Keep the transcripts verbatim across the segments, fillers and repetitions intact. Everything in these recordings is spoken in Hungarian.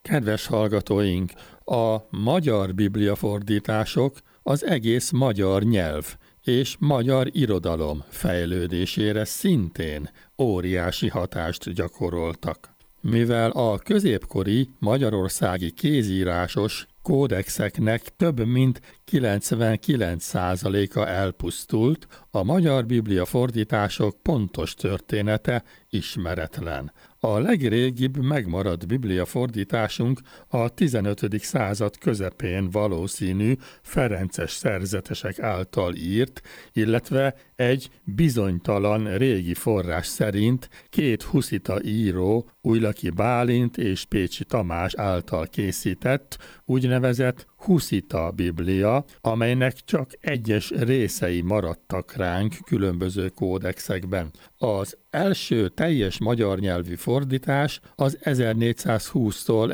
Kedves hallgatóink, a magyar bibliafordítások az egész magyar nyelv és magyar irodalom fejlődésére szintén óriási hatást gyakoroltak. Mivel a középkori magyarországi kézírásos kódexeknek több mint kilencvenkilenc százaléka elpusztult, a magyar bibliafordítások pontos története ismeretlen. A legrégibb megmaradt bibliafordításunk a tizenötödik század közepén valószínű ferences szerzetesek által írt, illetve egy bizonytalan régi forrás szerint két huszita író, Újlaki Bálint és Pécsi Tamás által készített úgynevezett huszita biblia, amelynek csak egyes részei maradtak ránk különböző kódexekben. Az első teljes magyar nyelvű fordítás az ezernégyszázhúsztól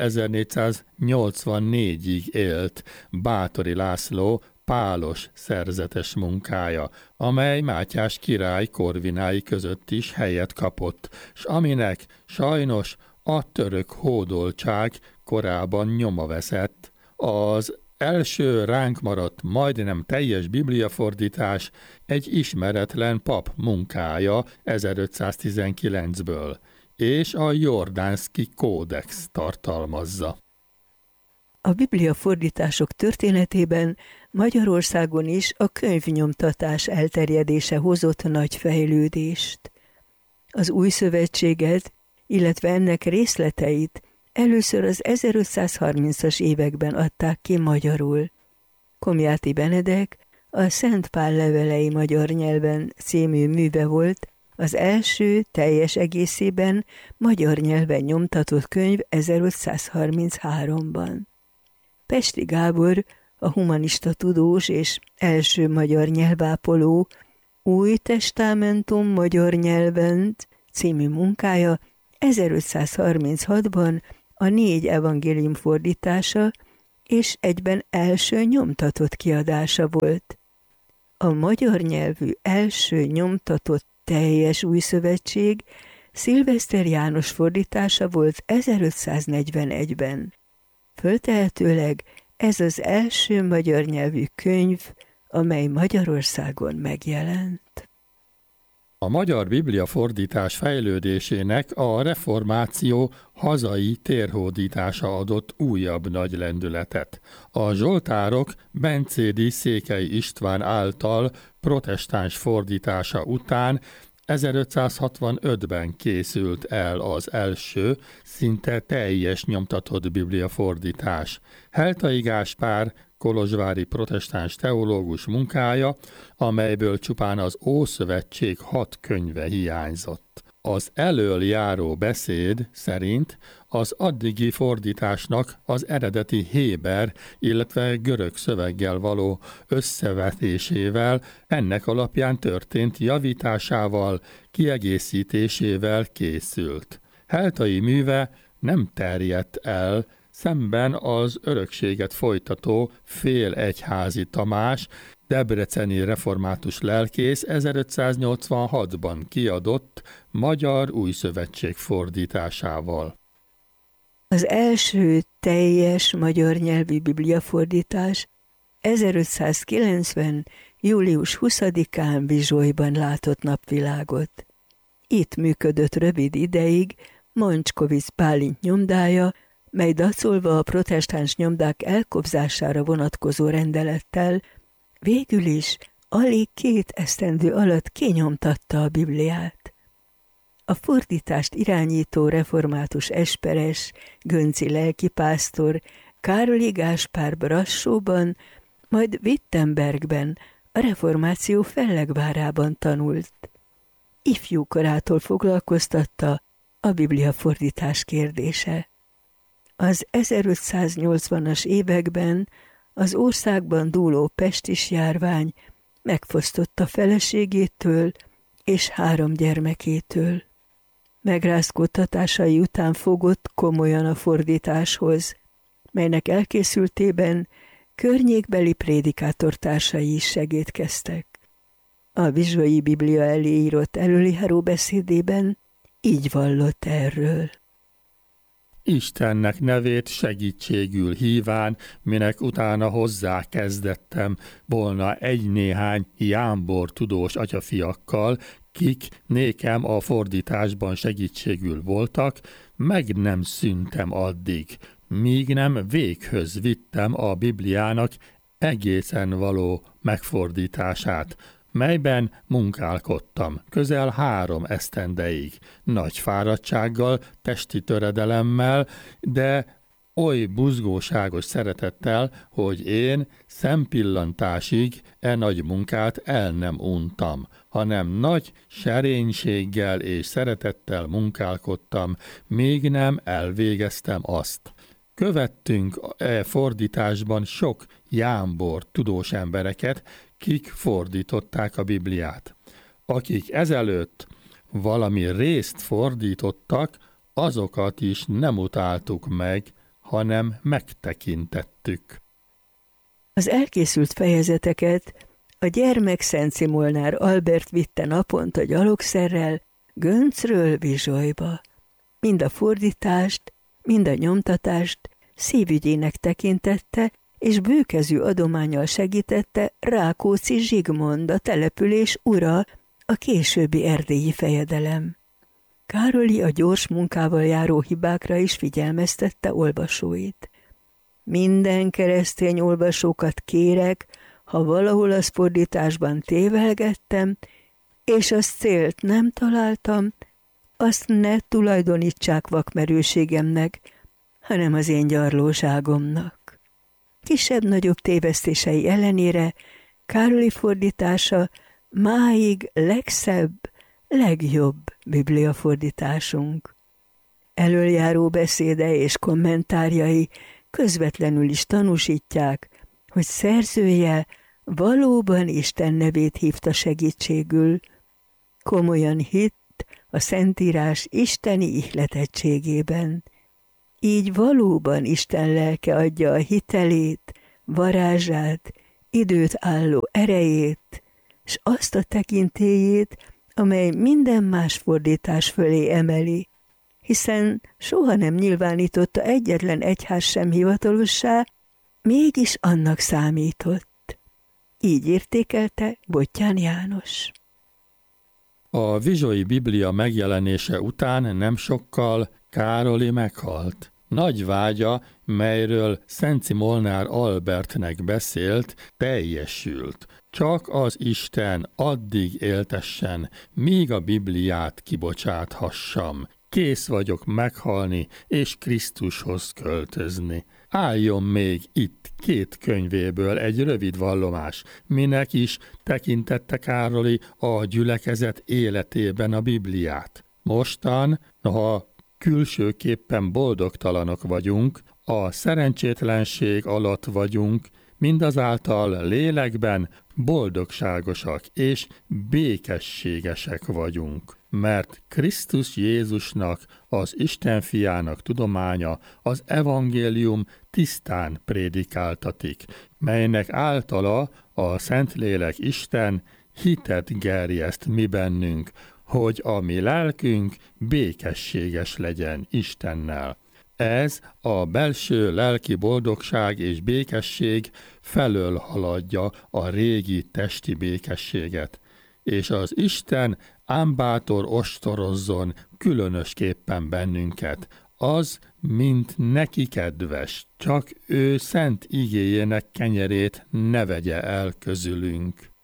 ezernégyszáznyolcvannégyig élt Báthori László pálos szerzetes munkája, amely Mátyás király korvinái között is helyet kapott, s aminek sajnos a török hódoltság korában nyoma veszett. Az első ránk maradt majdnem teljes bibliafordítás egy ismeretlen pap munkája ezerötszáztizenkilencből, és a Jordánszki kódex tartalmazza. A bibliafordítások történetében Magyarországon is a könyvnyomtatás elterjedése hozott nagy fejlődést. Az Új Szövetséget, illetve ennek részleteit először az ezerötszázharmincas években adták ki magyarul. Komjáti Benedek a Szent Pál levelei magyar nyelven című műve volt az első teljes egészében magyar nyelven nyomtatott könyv ezerötszázharmincháromban. Pesti Gábor, a humanista tudós és első magyar nyelvápoló Új Testamentum magyar nyelven című munkája ezerötszázharminchatban a négy evangélium fordítása és egyben első nyomtatott kiadása volt. A magyar nyelvű első nyomtatott teljes új szövetség Szilveszter János fordítása volt ezerötszáznegyvenegyben. Föltehetőleg ez az első magyar nyelvű könyv, amely Magyarországon megjelent. A magyar bibliafordítás fejlődésének a reformáció hazai térhódítása adott újabb nagy lendületet. A zsoltárok Bencédi Székely István által protestáns fordítása után ezerötszázhatvanötben készült el az első, szinte teljes nyomtatott bibliafordítás. Heltai Gáspár kolozsvári protestáns teológus munkája, amelyből csupán az Ószövetség hat könyve hiányzott. Az elől járó beszéd szerint az addigi fordításnak az eredeti héber, illetve görög szöveggel való összevetésével, ennek alapján történt javításával, kiegészítésével készült. Heltai műve nem terjedt el, szemben az örökséget folytató félegyházi Tamás, debreceni református lelkész ezerötszáznyolcvanhatban kiadott Magyar Új Szövetség fordításával. Az első teljes magyar nyelvű bibliafordítás ezerötszázkilencven. július huszadikán Bizsolyban látott napvilágot. Itt működött rövid ideig Mancskovicz Bálint nyomdája, mely dacolva a protestáns nyomdák elkobzására vonatkozó rendelettel végül is alig két esztendő alatt kinyomtatta a Bibliát. A fordítást irányító református esperes, gönci lelkipásztor Károli Gáspár Brassóban, majd Wittenbergben, a reformáció fellegvárában tanult. Ifjúkorától foglalkoztatta a bibliafordítás kérdése. Az ezerötszáznyolcvanas években az országban dúló pestis járvány megfosztotta feleségétől és három gyermekétől. Megrázkódtatásai után fogott komolyan a fordításhoz, melynek elkészültében környékbeli prédikátortársai is segédkeztek. A Bizsolyi Biblia elé írott előjáró beszédében így vallott erről. Istennek nevét segítségül híván, minek utána hozzá kezdettem volna egy-néhány jámbor tudós atyafiakkal, kik nékem a fordításban segítségül voltak, meg nem szűntem addig, míg nem véghöz vittem a Bibliának egészen való megfordítását, melyben munkálkodtam közel három esztendeig, nagy fáradtsággal, testi töredelemmel, de oly buzgóságos szeretettel, hogy én szempillantásig e nagy munkát el nem untam, hanem nagy serénységgel és szeretettel munkálkodtam, még nem elvégeztem azt. Követtünk e fordításban sok jámbor tudós embereket, kik fordították a Bibliát. Akik ezelőtt valami részt fordítottak, azokat is nem utáltuk meg, hanem megtekintettük. Az elkészült fejezeteket a gyermek Szenci Molnár Albert vitte naponta gyalogszerrel Göncről Vizsolyba. Mind a fordítást, mind a nyomtatást szívügyének tekintette, és bőkezű adománnyal segítette Rákóczi Zsigmond, a település ura, a későbbi erdélyi fejedelem. Károly a gyors munkával járó hibákra is figyelmeztette olvasóit. Minden keresztény olvasókat kérek, ha valahol az fordításban tévelgettem, és azt célt nem találtam, azt ne tulajdonítsák vakmerőségemnek, hanem az én gyarlóságomnak. Kisebb-nagyobb tévesztései ellenére Károly fordítása máig legszebb, legjobb bibliafordításunk. Elöljáró beszéde és kommentárjai közvetlenül is tanúsítják, hogy szerzője valóban Isten nevét hívta segítségül, komolyan hitt a Szentírás isteni ihletettségében. Így valóban Isten lelke adja a hitelét, varázsát, időt álló erejét, s azt a tekintélyét, amely minden más fordítás fölé emeli, hiszen soha nem nyilvánította egyetlen egyház sem hivatalossá, mégis annak számított. Így értékelte Bottyán János. A Vizsolyi Biblia megjelenése után nem sokkal Károly meghalt. Nagy vágya, melyről Szenci Molnár Albertnek beszélt, teljesült. Csak az Isten addig éltessen, míg a Bibliát kibocsáthassam. Kész vagyok meghalni és Krisztushoz költözni. Álljon még itt két könyvéből egy rövid vallomás, minek is tekintette Károly a gyülekezet életében a Bibliát. Mostan, ha külsőképpen boldogtalanok vagyunk, a szerencsétlenség alatt vagyunk, mindazáltal lélekben boldogságosak és békességesek vagyunk, mert Krisztus Jézusnak, az Isten fiának tudománya az evangélium tisztán prédikáltatik, melynek általa a Szentlélek Isten hitet gerjeszt mi bennünk, hogy a mi lelkünk békességes legyen Istennel. Ez a belső lelki boldogság és békesség felől haladja a régi testi békességet, és az Isten ám bátor ostorozzon különösképpen bennünket, az, mint neki kedves, csak ő szent igéjének kenyerét ne vegye el közülünk.